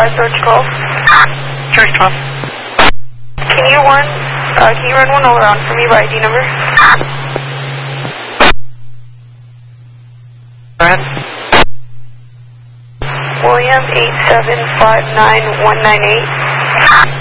George 12. George 12. Can you run one all around for me by ID number? Go ahead. William 8759198.